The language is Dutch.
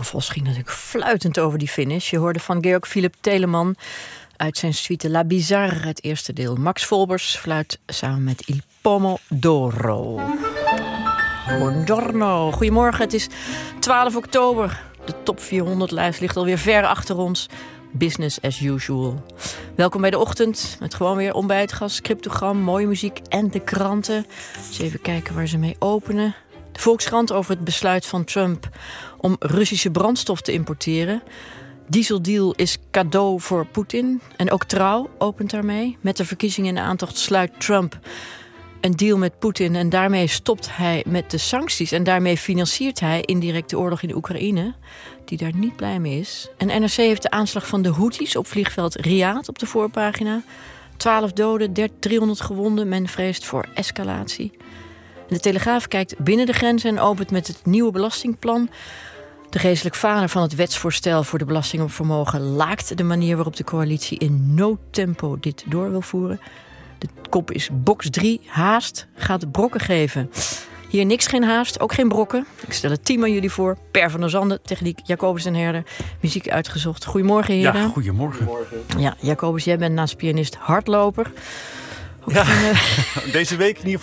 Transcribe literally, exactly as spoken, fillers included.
Vos ging natuurlijk fluitend over die finish. Je hoorde van Georg Philipp Telemann uit zijn suite La Bizarre, het eerste deel. Max Volbers fluit samen met Il Pomodoro. Buongiorno, goedemorgen. Het is twaalf oktober. De top vierhonderd-lijst ligt alweer ver achter ons. Business as usual. Welkom bij de ochtend met gewoon weer ontbijtgas, cryptogram, mooie muziek en de kranten. Dus even kijken waar ze mee openen. De Volkskrant over het besluit van Trump om Russische brandstof te importeren. Dieseldeal is cadeau voor Poetin. En ook Trouw opent daarmee. Met de verkiezingen in de aantocht sluit Trump een deal met Poetin. En daarmee stopt hij met de sancties. En daarmee financiert hij indirect de oorlog in de Oekraïne, die daar niet blij mee is. En N R C heeft de aanslag van de Houthis op vliegveld Riyadh op de voorpagina. twaalf doden, driehonderd gewonden. Men vreest voor escalatie. De Telegraaf kijkt binnen de grenzen en opent met het nieuwe belastingplan. De geestelijk vader van het wetsvoorstel voor de belasting op vermogen laakt de manier waarop de coalitie in no tempo dit door wil voeren. De kop is box drie. Haast gaat brokken geven. Hier niks, geen haast, ook geen brokken. Ik stel het team aan jullie voor. Per van der Zanden, techniek Jacobus en Herder. Muziek uitgezocht. Goedemorgen, heren. Ja, goedemorgen. goedemorgen. Ja, Jacobus, jij bent naast pianist hardloper. Ja, deze week in ieder